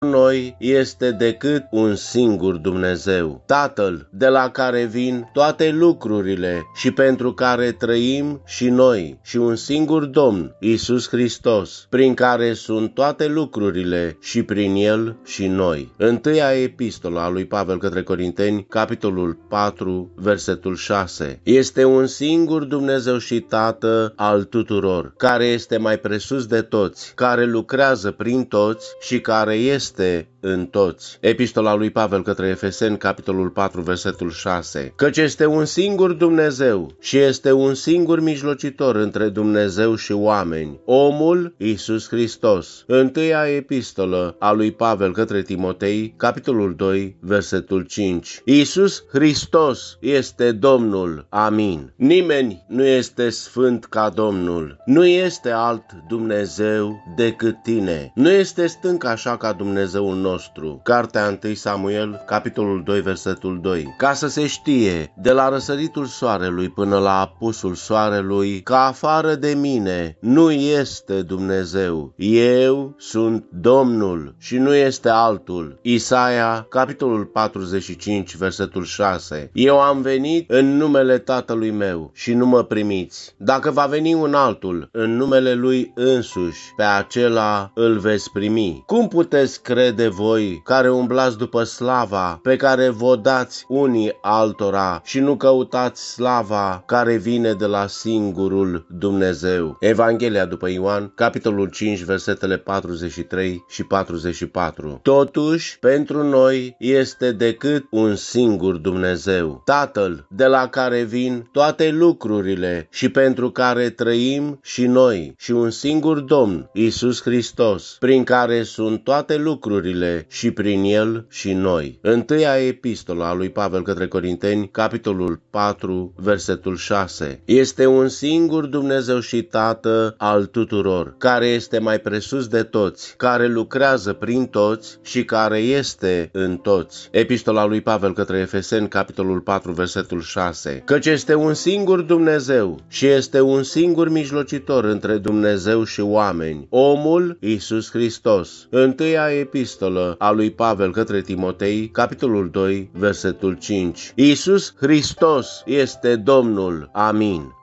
noi este decât un singur Dumnezeu, Tatăl, de la care vin toate lucrurile și pentru care trăim și noi, și un singur Domn, Iisus Hristos, prin care sunt toate lucrurile și prin El și noi. Întâia epistolă a lui Pavel către Corinteni, capitolul 4, versetul 6. Este un singur Dumnezeu și Tată al tuturor, care este mai presus de toți, care lucrează prin toți și care este în toți. Epistola lui Pavel către Efeseni, capitolul 4, versetul 6. Căci este un singur Dumnezeu și este un singur mijlocitor între Dumnezeu și oameni, omul Iisus Hristos. Întâia epistolă a lui Pavel către Timotei, capitolul 2, versetul 5. Iisus Hristos este Domnul. Amin. Nimeni nu este sfânt ca Domnul. Nu este alt Dumnezeu decât tine. Nu este stânc așa ca Dumnezeul nostru. Cartea 1 Samuel, capitolul 2, versetul 2. Ca să se știe, de la răsăritul soarelui până la apusul soarelui, că afară de mine nu este Dumnezeu. Eu sunt Domnul și nu este altul. Isaia, capitolul 45, versetul 6. Eu am venit în numele Tatălui meu și nu mă primiți. Dacă va veni un altul în numele lui însuși, pe acela îl veți primi. Cum puteți crede voi, care umblați după slava pe care vă dați unii altora și nu căutați slava care vine de la singurul Dumnezeu? Evanghelia după Ioan, capitolul 5, versetele 43 și 44. Totuși, pentru noi este decât un singur Dumnezeu, Tatăl, de la care vin toate lucrurile și pentru care trăim și noi, și un singur Domn, Iisus Hristos, prin care sunt toate lucrurile și prin El și noi. Întâia epistolă a lui Pavel către Corinteni, capitolul 4, versetul 6. Este un singur Dumnezeu și Tată al tuturor, care este mai presus de toți, care lucrează prin toți și care este în toți. Epistola lui Pavel către Efeseni, capitolul 4, versetul 6. Căci este un singur Dumnezeu și este un singur mijlocitor între Dumnezeu și oameni, omul Iisus Hristos. Întâia epistolă a lui Pavel către Timotei, capitolul 2, versetul 5. Iisus Hristos este Domnul. Amin.